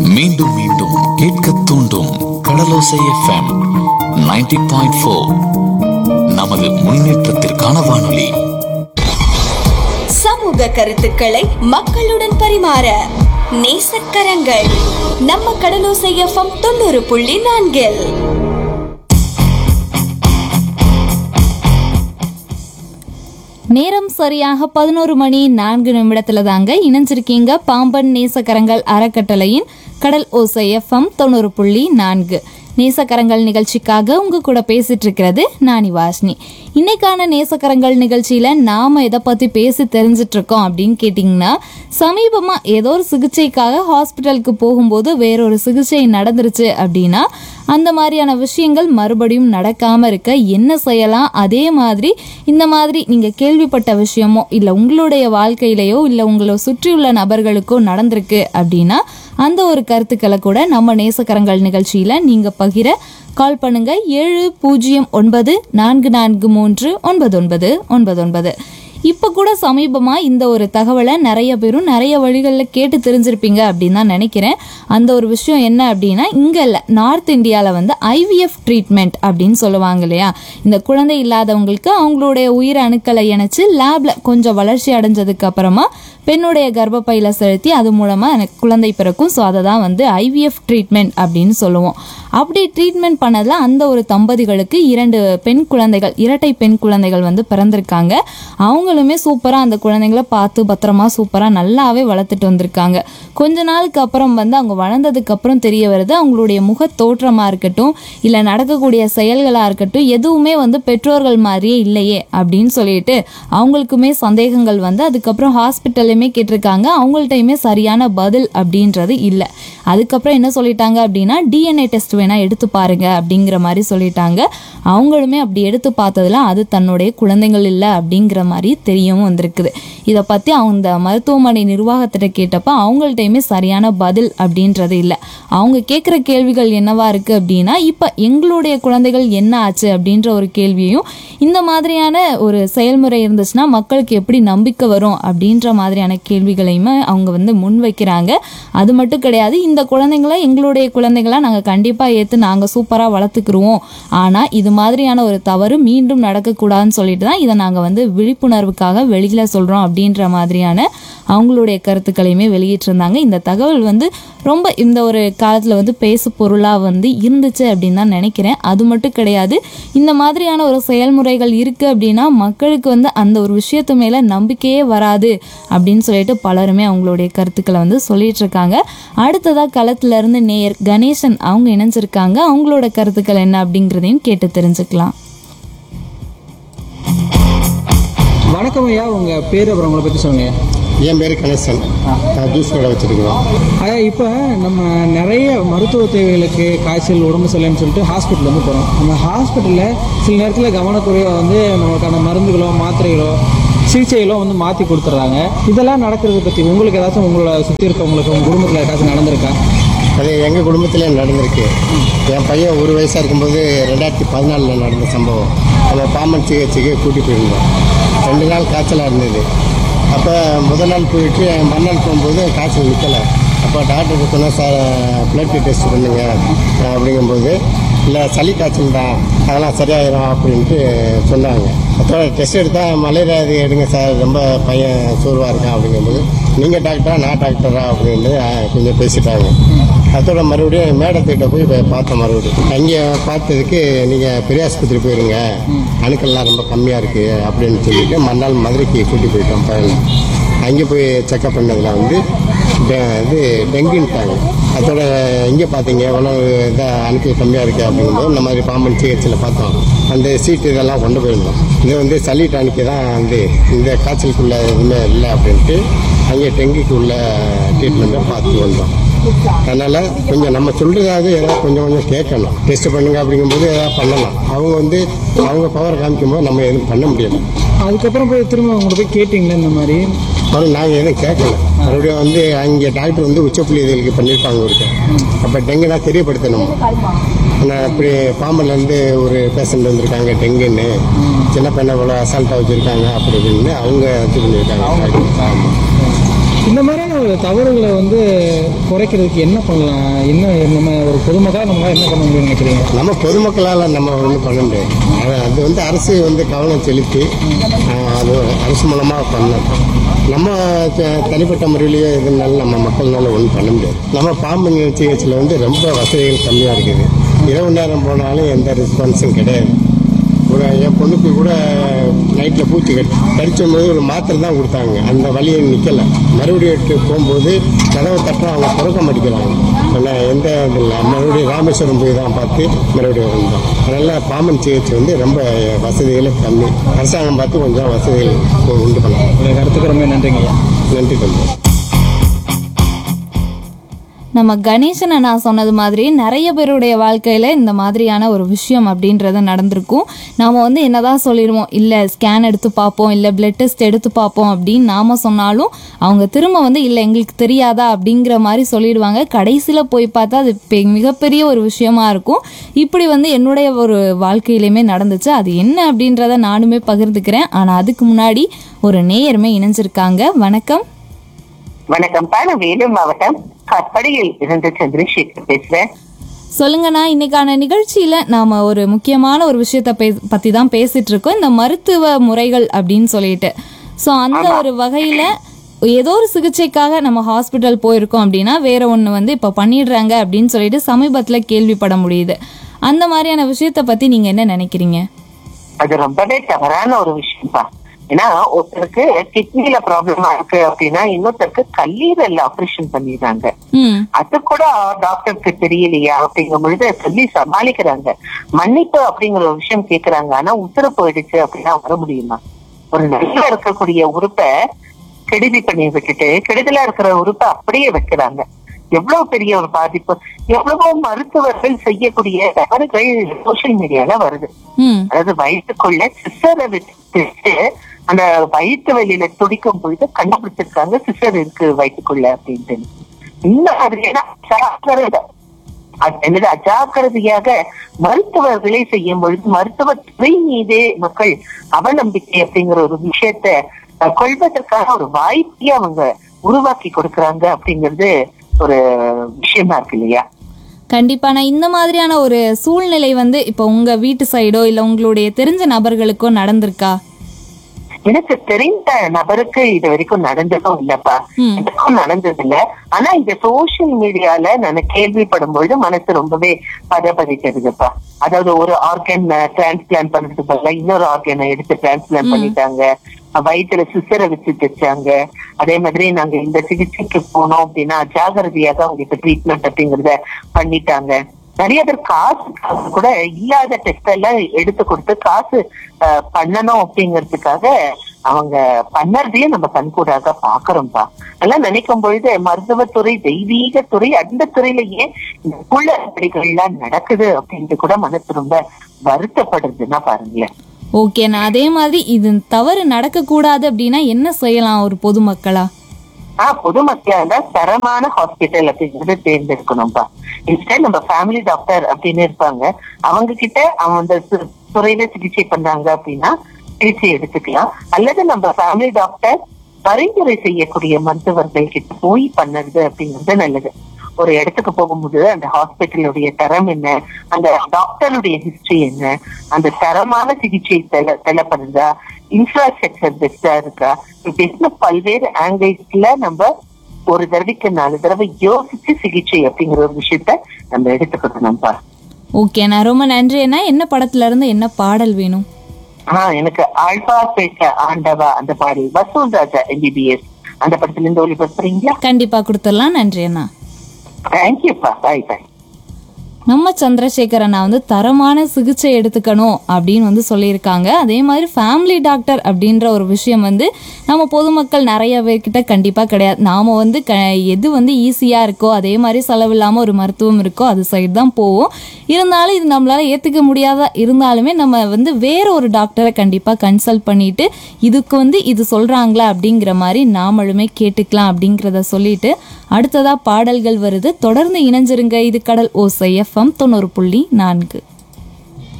மீண்டும் மீண்டும் கேட்க தூண்டும் கடலோசை எஃப்எம் 90.4. நமது முன்னேற்றத்திற்கான வானொலி. சமூக கருத்துக்களை மக்களுடன் பரிமாற நேசக்கரங்கள் நம்ம கடலோசை எஃப்எம் 90.4. நேரம் சரியாக 11:04 தாங்க இணைஞ்சிருக்கீங்க பாம்பன் நேசக்கரங்கள் அறக்கட்டளையின் கடல் ஓசை எஃப்எம் 90.4. நேசக்கரங்கள் நிகழ்ச்சிக்காக உங்க கூட பேசிட்டு இருக்கிறது நானி வாஷ்னி. இன்னைக்கான நேசக்கரங்கள் நிகழ்ச்சியில நாம எதை பத்தி பேசி தெரிஞ்சிட்டு இருக்கோம் அப்படின்னு கேட்டீங்கன்னா, சமீபமா ஏதோ ஒரு சிகிச்சைக்காக ஹாஸ்பிட்டலுக்கு போகும்போது வேறொரு சிகிச்சை நடந்துருச்சு அப்படின்னா அந்த மாதிரியான விஷயங்கள் மறுபடியும் நடக்காம இருக்க என்ன செய்யலாம்? அதே மாதிரி இந்த மாதிரி நீங்க கேள்விப்பட்ட விஷயமோ இல்ல உங்களுடைய வாழ்க்கையிலேயோ இல்ல உங்களை சுற்றியுள்ள நபர்களுக்கோ நடந்திருக்கு அப்படின்னா அந்த ஒரு கருத்துக்களை கூட நம்ம நேசக்கரங்கள் நிகழ்ச்சியில நீங்க பகிர கால் பண்ணுங்க. 7009439999. இப்ப கூட சமீபமா இந்த ஒரு தகவலை நிறைய பேரும் நிறைய வழிகளில் கேட்டு தெரிஞ்சிருப்பீங்க அப்படின்னு தான் நினைக்கிறேன். அந்த ஒரு விஷயம் என்ன அப்படின்னா, இங்க இல்ல நார்த் இந்தியால வந்து IVF ட்ரீட்மெண்ட் அப்படின்னு சொல்லுவாங்க இல்லையா, இந்த குழந்தை இல்லாதவங்களுக்கு அவங்களுடைய உயிர் அணுக்களை இணைச்சு லேப்ல கொஞ்சம் வளர்ச்சி அடைஞ்சதுக்கு அப்புறமா பெண்ணுடைய கர்ப்பப்பையில செலுத்தி அது மூலமா எனக்கு குழந்தை பிறக்கும். ஸோ அதை தான் வந்து IVF ட்ரீட்மெண்ட் அப்படின்னு சொல்லுவோம். அப்படி ட்ரீட்மெண்ட் பண்ணதுல அந்த ஒரு தம்பதிகளுக்கு 2 பெண் குழந்தைகள், இரட்டை பெண் குழந்தைகள் வந்து பிறந்திருக்காங்க. அவங்களுமே சூப்பரா அந்த குழந்தைங்களை பார்த்து பத்திரமா சூப்பரா நல்லாவே வளர்த்துட்டு வந்திருக்காங்க. கொஞ்ச நாளுக்கு அப்புறம் வந்து அவங்க வளர்ந்ததுக்கு அப்புறம் தெரிய வருது, அவங்களுடைய முக தோற்றமா இருக்கட்டும் இல்ல நடக்கக்கூடிய செயல்களா இருக்கட்டும் எதுவுமே வந்து பெற்றோர்கள் மாதிரியே இல்லையே அப்படின்னு சொல்லிட்டு அவங்களுக்குமே சந்தேகங்கள் வந்து அதுக்கப்புறம் ஹாஸ்பிட்டல்லையுமே கேட்டிருக்காங்க. அவங்கள்ட்டையுமே சரியான பதில் அப்படின்றது இல்லை. அதுக்கப்புறம் என்ன சொல்லிட்டாங்க அப்படின்னா, DNA டெஸ்ட் வேணா எடுத்து பாருங்க அப்படிங்கிற மாதிரி சொல்லிட்டாங்க. அவங்களுமே அப்படி எடுத்து பார்த்ததுல அது தன்னுடைய குழந்தைகள் இல்லை அப்படிங்கிற மாதிரி தெரியவும் வந்திருக்குது. இதை பத்தி அந்த மருத்துவமனை நிர்வாகத்திட்ட கேட்டப்ப அவங்கள்ட்டையுமே சரியான பதில் அப்படின்றது இல்லை. அவங்க கேட்குற கேள்விகள் என்னவா இருக்கு அப்படின்னா, இப்ப எங்களுடைய குழந்தைகள் என்ன ஆச்சு அப்படின்ற ஒரு கேள்வியையும், இந்த மாதிரியான ஒரு செயல்முறை இருந்துச்சுன்னா மக்களுக்கு எப்படி நம்பிக்கை வரும் அப்படின்ற மாதிரியான கேள்விகளையுமே அவங்க வந்து முன்வைக்கிறாங்க. அது மட்டும் கிடையாது, இந்த குழந்தைங்களை எங்களுடைய குழந்தைகளா நாங்கள் கண்டிப்பா ஏற்று நாங்கள் சூப்பரா வளர்த்துக்குருவோம், ஆனா இது மாதிரியான ஒரு தவறு மீண்டும் நடக்கக்கூடாதுன்னு சொல்லிட்டு தான் இதை நாங்கள் வந்து விழிப்புணர்வுக்காக வெளியில சொல்றோம் அப்படின்ற மாதிரியான அவங்களுடைய கருத்துக்களையுமே வெளியிட்டிருந்தாங்க. இந்த தகவல் வந்து ரொம்ப இந்த ஒரு காலத்துல வந்து பேசு பொருளா வந்து இருந்துச்சு அப்படின்னு தான் நினைக்கிறேன். அது மட்டும் கிடையாது, இந்த மாதிரியான ஒரு செயல்முறைகள் இருக்கு அப்படின்னா மக்களுக்கு வந்து அந்த ஒரு விஷயத்து மேல நம்பிக்கையே வராது அப்படின்னு சொல்லிட்டு பலருமே அவங்களுடைய கருத்துக்களை வந்து சொல்லிட்டு இருக்காங்க. அடுத்ததா களத்துல இருந்து நேயர் கணேசன் அவங்க இணைஞ்சிருக்காங்க. அவங்களோட கருத்துக்கள் என்ன அப்படிங்கிறதையும் கேட்டு தெரிஞ்சுக்கலாம். வணக்கம் ஐயா, உங்க பேர் அப்புறம் உங்களை பத்தி சொல்லுங்க. என் பேர் கணேசன், ஜூஸ் கடை வச்சிருக்கிறோம். ஐயா, இப்போ நம்ம நிறைய மருத்துவ தேவைகளுக்கு காய்ச்சல் உடம்பு சரியில்லைன்னு சொல்லிட்டு ஹாஸ்பிட்டல் வந்து போகிறோம். நம்ம ஹாஸ்பிட்டலில் சில நேரத்தில் கவனக்குறைவாக வந்து நமக்கான மருந்துகளோ மாத்திரைகளோ சிகிச்சைகளோ வந்து மாற்றி கொடுத்துட்றாங்க. இதெல்லாம் நடக்கிறத பற்றி உங்களுக்கு ஏதாச்சும் உங்களோட சுற்றி இருக்கவங்களுக்கு உங்கள் குடும்பத்தில் ஏதாச்சும் நடந்திருக்கா? அது எங்கள் குடும்பத்திலே நடந்திருக்கு. என் பையன் 1 வயசாக இருக்கும்போது 2014 நடந்த சம்பவம். நம்ம பாம்பன் சிகிச்சைக்கு கூட்டி போயிருந்தோம். 2 நாள் காய்ச்சலாக இருந்தது. அப்போ முதல் நாள் போயிட்டு மறுநாள் போகும்போது காய்ச்சல் நிற்கலை. அப்போ டாக்டருக்கு சொன்னால் சார் பிளட் டெஸ்ட் பண்ணுங்க அப்படிங்கும்போது, இல்லை சளி காய்ச்சல் தான் அதெல்லாம் சரியாயிரும் அப்படின்ட்டு சொன்னாங்க. அதோட டெஸ்ட் எடுத்தால் மலேரியா இது எடுங்க சார், ரொம்ப பையன் சோர்வாக இருக்கான் அப்படிங்கும்போது, நீங்கள் டாக்டரா நான் டாக்டரா அப்படின்னு கொஞ்சம் பேசிட்டாங்க. அதோட மறுபடியும் மேடத்திட்ட போய் பார்த்தோம். மறுபடியும் அங்கே பார்த்ததுக்கு நீங்கள் பெரிய ஆஸ்பத்திரி போயிருங்க, அணுக்கள்லாம் ரொம்ப கம்மியாக இருக்குது அப்படின்னு சொல்லிட்டு மறுநாள் மதுரைக்கு கூட்டி போயிட்டோம் பையனை. அங்கே போய் செக்அப் பண்ணதில் வந்து இது டெங்குன்ட்டாங்க. அதோட இங்கே பார்த்தீங்க எவ்வளோ இதாக அணுக்கள் கம்மியாக இருக்குது அப்படிங்கும்போது இந்த மாதிரி பாம்பன் சிகிச்சையில் பார்த்தோம். அந்த சீட்டு இதெல்லாம் கொண்டு போயிருந்தோம். இது வந்து சளி டானிக்கு தான் வந்து இந்த காய்ச்சலுக்குள்ள எதுவுமே இல்லை அப்படின்ட்டு அங்கே டெங்குக்கு உள்ள ட்ரீட்மெண்ட்டை பார்த்து வந்தோம். அதனால் கொஞ்சம் நம்ம சொல்கிறதாவது ஏதாவது கொஞ்சம் கேட்கணும். டெஸ்ட் பண்ணுங்க அப்படிங்கும்போது ஏதாவது பண்ணலாம். அவங்க வந்து அவங்க பவர் காமிக்கும்போது நம்ம எதுவும் பண்ண முடியலை. அதுக்கப்புறம் போய் திரும்ப அவங்கள்ட்ட போய் கேட்டிங்களா? இந்த மாதிரி நாங்கள் எதுவும் கேட்கல. மறுபடியும் வந்து அங்கே டாக்டர் வந்து உச்சப்புள்ளி இதுகளுக்கு பண்ணியிருப்பாங்க ஒருக்க. அப்போ டெங்குனா தெரியப்படுத்தணும். ஆனால் இப்படி பாம்பன்லேருந்து ஒரு பேஷண்ட் வந்திருக்காங்க டெங்குன்னு, சின்ன பையனை இவ்வளோ அசால்ட்டாக வச்சுருக்காங்க அப்படி இப்படின்னு அவங்க இது பண்ணியிருக்காங்க. ஆமாம், இந்த மாதிரியான ஒரு தவறுகளை வந்து குறைக்கிறதுக்கு என்ன பண்ணலாம், என்ன நம்ம ஒரு பொதுமக்களாக நம்மளால் என்ன பண்ண முடியும்னு நினைக்கிறீங்க? நம்ம பொதுமக்களால் நம்ம ஒன்றும் பண்ண முடியாது. அது வந்து அரசு வந்து கவனம் செலுத்தி அது அரசு மூலமாக பண்ணணும். நம்ம தனிப்பட்ட முறையிலேயே இதனால நம்ம மக்கள்னால ஒன்றும் பண்ண முடியாது. நம்ம பாம்பு சிகிச்சையில் வந்து ரொம்ப வசதிகள் கம்மியாக இருக்குது. இரவு நேரம் போனாலும் எந்த ரெஸ்பான்ஸும் கிடையாது. என் பொண்ணுக்கு கூட நைட்டில் பூச்சி கடிச்சும் போது ஒரு மாத்திரை தான் கொடுத்தாங்க. அந்த வழியை நிற்கலை. மறுபடியும் போகும்போது கதவை தட்டுறோம், அவங்க திறக்க மாட்டேங்கிறாங்க. ஆனால் எந்த இது இல்லை. மறுபடியும் ராமேஸ்வரம் போய் தான் பார்த்து மறுபடியும் வந்தோம். அதனால் பாம்பன் சிகிச்சை வந்து ரொம்ப வசதிகள் கம்மி. அரசாங்கம் பார்த்து கொஞ்சம் வசதிகள் உண்டு பண்ணலாம். உங்களுடைய கருத்துக்கு ரொம்ப நன்றிங்க. நன்றி கொஞ்சம். நம்ம கணேசனை நான் சொன்னது மாதிரி நிறைய பேருடைய வாழ்க்கையில் இந்த மாதிரியான ஒரு விஷயம் அப்படின்றது நடந்திருக்கும். நாம் வந்து என்னதான் சொல்லிடுவோம், இல்லை ஸ்கேன் எடுத்து பார்ப்போம், இல்லை பிளட் டெஸ்ட் எடுத்து பார்ப்போம் அப்படின்னு நாம் சொன்னாலும் அவங்க திரும்ப வந்து இல்லை எங்களுக்கு தெரியாதா அப்படிங்கிற மாதிரி சொல்லிடுவாங்க. கடைசியில் போய் பார்த்தா அது மிகப்பெரிய ஒரு விஷயமா இருக்கும். இப்படி வந்து என்னுடைய ஒரு வாழ்க்கையிலையுமே நடந்துச்சு. அது என்ன அப்படின்றத நானுமே பகிர்ந்துக்கிறேன். ஆனால் அதுக்கு முன்னாடி ஒரு நேயருமே இணைஞ்சிருக்காங்க. வணக்கம். வணக்கம்ப்பா, நான் வேலூர் மாவட்டம் கற்படியில் இருந்து சந்திரசேகர் பேசுறேன். சொல்லுங்கண்ணா, இன்னைக்கான நிகழ்ச்சியில நாம ஒரு முக்கியமான ஒரு விஷயத்த பத்தி தான் பேசிட்டு இருக்கோம், இந்த மருத்துவ முறைகள் அப்படின்னு சொல்லிட்டு. ஸோ அந்த ஒரு வகையில ஏதோ ஒரு சிகிச்சைக்காக நம்ம ஹாஸ்பிட்டல் போயிருக்கோம் அப்படின்னா வேற ஒன்று வந்து இப்போ பண்ணிடுறாங்க அப்படின்னு சொல்லிட்டு சமீபத்தில் கேள்விப்பட முடியுது. அந்த மாதிரியான விஷயத்த பத்தி நீங்க என்ன நினைக்கிறீங்க? அது ரொம்பவே தவறான ஒரு விஷயம்ப்பா. ஏன்னா ஒருத்தருக்கு கிட்னில ப்ராப்ளமா இருக்கு அப்படின்னா இன்னொருத்தருக்கு கல்லீரல் ஆபரேஷன் பண்ணிடுறாங்க. அது கூட டாக்டருக்கு தெரியலையா அப்படிங்கும் பொழுது சொல்லி சமாளிக்கிறாங்க. மன்னிப்பு அப்படிங்கிற ஒரு விஷயம் கேக்குறாங்க. ஆனா உத்தரவு போயிடுச்சு அப்படின்னா வர முடியுமா? ஒரு நல்லா இருக்கக்கூடிய உறுப்பை கெடுதி பண்ணி விட்டுட்டு கெடுதலா இருக்கிற உறுப்பை அப்படியே வைக்கிறாங்க. எவ்வளவு பெரிய ஒரு பாதிப்பு. எவ்வளவோ மருத்துவர்கள் செய்யக்கூடிய தவறுகள் சோசியல் மீடியால வருது. அதாவது வயிற்றுக்குள்ள சிசரை வச்சுட்டு அந்த வயிற்று வெளியில துடிக்கும் பொழுது கண்டுபிடிச்சிருக்காங்க சிசர் இருக்கு வயிற்றுக்குள்ள அப்படின்ட்டு. இந்த மாதிரியான அஜாக்கிரதையாக மருத்துவர்களை செய்யும் பொழுது மருத்துவத்துறை மீதே மக்கள் அவநம்பிக்கை அப்படிங்கிற ஒரு விஷயத்த கொள்வதற்கான ஒரு வாய்ப்பையே அவங்க உருவாக்கி கொடுக்கறாங்க அப்படிங்கிறது ஒரு விஷயமா இருக்கு இல்லையா? கண்டிப்பா. நான் இந்த மாதிரியான ஒரு சூழ்நிலை வந்து இப்ப உங்க வீட்டு சைடோ இல்ல உங்களுடைய தெரிஞ்ச நபர்களுக்கோ நடந்திருக்கா? எனக்கு தெரிந்த நபருக்கு இது வரைக்கும் நடந்ததும் இல்லப்பா. எனக்கும் நடந்தது இல்ல. ஆனா இந்த சோசியல் மீடியால நான் கேள்விப்படும் பொழுது மனசு ரொம்பவே பதப்பதிக்கிறதுப்பா. அதாவது ஒரு ஆர்கன் டிரான்ஸ்பிளான்ட் பண்றதுக்கு பதிலா இன்னொரு ஆர்கனை எடுத்து டிரான்ஸ்பிளான்ட் பண்ணிட்டாங்க. வயிற்றுல சிசரை வச்சு தைச்சாங்க. அதே மாதிரி நாங்க இந்த சிகிச்சைக்கு போனோம் அப்படின்னா ஜாகிரதையாக அவங்களுக்கு ட்ரீட்மெண்ட் அப்படிங்கறத பண்ணிட்டாங்க. நிறைய பேர் காசு கூட இல்லாத டெஸ்ட் எல்லாம் எடுத்து கொடுத்து காசு பண்ணணும் அப்படிங்கிறதுக்காக அவங்க பண்ணறதையும் நம்ம கண்கூடாக பாக்குறோம்ப்பா. அதெல்லாம் நினைக்கும் பொழுது மருத்துவத்துறை தெய்வீக துறை, அந்த துறையிலேயே இந்த குள்ளடிகள்லாம் நடக்குது அப்படின்ட்டு கூட மனசு ரொம்ப வருத்தப்படுதுன்னா பாருங்களேன். ஓகேண்ணா, அதே மாதிரி இது தவறு நடக்க கூடாது அப்படின்னா என்ன செய்யலாம் ஒரு பொதுமக்களா? பொதுமக்களா தரமான ஹாஸ்பிட்டல் அப்படிங்கறத தேர்ந்தெடுக்கணும்பா. இன்ஸ்டன்ட் நம்ம ஃபேமிலி டாக்டர் அப்படின்னு இருப்பாங்க, அவங்க கிட்ட அவங்க துறையில சிகிச்சை பண்றாங்க அப்படின்னா சிகிச்சை எடுத்துக்கலாம். அல்லது நம்ம ஃபேமிலி டாக்டர் பரிந்துரை செய்யக்கூடிய மருத்துவர்கள் கிட்ட போய் பண்ணுறது அப்படிங்கிறது நல்லது. ஒரு இடத்துக்கு போகும்போது அந்த ஹாஸ்பிட்டலுடைய தரம் என்ன, அந்த டாக்டருடைய ஹிஸ்டரி என்ன, அந்த தரமான சிகிச்சை தேவைப்படுதா, இன்ஃப்ராஸ்ட்ரக்சர் பெஸ்டா இருக்கா, இப்படி பல்வேறு ஆங்கிள்ஸ்ல நம்ம ஒரு தடவைக்கு 4 தடவை யோசிச்சு சிகிச்சை அப்படிங்கிற ஒரு விஷயத்த நம்ம எடுத்துக்கணும்பா. ஓகே, நான் ரொம்ப நன்றி. என்ன படத்துல இருந்து என்ன பாடல் வேணும்? எனக்கு ஆல்பா பேட்ட ஆண்டவா அந்த பாடல் வசூல் ராஜா MBBS அந்த படத்துல இருந்து ஒளிபரப்புறீங்களா? கண்டிப்பா கொடுத்துடலாம். நன்றி அண்ணா. தேங்க்யூப்பா. பாய் பாய். நம்ம சந்திரசேகர் அண்ணா வந்து தரமான சிகிச்சை எடுத்துக்கணும் அப்படின்னு வந்து சொல்லியிருக்காங்க. அதே மாதிரி ஃபேமிலி டாக்டர் அப்படின்ற ஒரு விஷயம் வந்து நம்ம பொதுமக்கள் நிறைய பேர்கிட்ட கண்டிப்பாக கிடையாது. நாம் வந்து எது வந்து ஈஸியாக இருக்கோ அதே மாதிரி செலவில்லாமல் ஒரு மருத்துவம் இருக்கோ அது சைடு தான் போவோம். இருந்தாலும் இது நம்மளால் ஏற்றுக்க முடியாத இருந்தாலுமே நம்ம வந்து வேற ஒரு டாக்டரை கண்டிப்பாக கன்சல்ட் பண்ணிட்டு இதுக்கு வந்து இது சொல்கிறாங்களா அப்படிங்கிற மாதிரி நாமளுமே கேட்டுக்கலாம் அப்படிங்கிறத சொல்லிட்டு அடுத்ததாக பாடல்கள் வருது. தொடர்ந்து இணைஞ்சிருங்க. இது கடல் ஓசை FM 90.4.